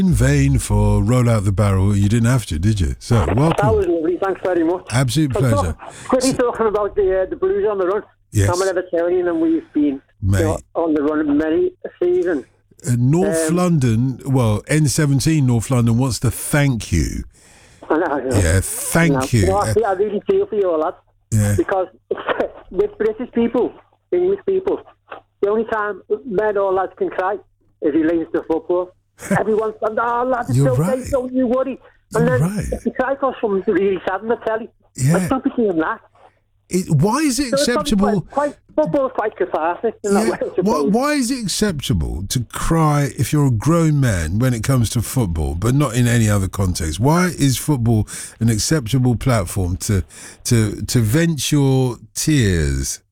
In vain for Roll Out the Barrel. You didn't have to, did you? So, welcome. That was lovely. Thanks very much. Absolute pleasure. Quickly talking about the Blues on the run. Yes. I'm an Evertonian and we've been on the run many a season. North London, well, N17 North London wants to thank you. I know. Yeah, thank you. I really feel for you all that. Yeah. Because with British people, English people, the only time men or lads can cry is related to football. Everyone's like, oh, lads, it's You're okay, right. don't you worry. And You're then right. if you cry because someone's really sad on the telly, Yeah. I stop seeing that. Why is it acceptable? Football's quite cathartic in that way, I suppose. Why is it acceptable to cry if you're a grown man when it comes to football, but not in any other context? Why is football an acceptable platform to vent your tears?